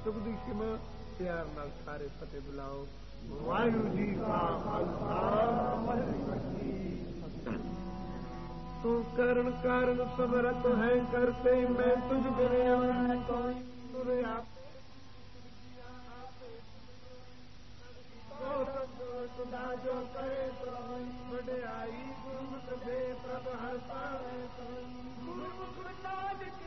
सुख दुख में प्यार नाल सारे फतेह बुलाओ। वायु जी का खालसा तू करण कारण सब रत है करते मैं तुझ बिन कोई आप जो करे बड़े आई गुरु दे प्रभ हर पावे गुरु मुख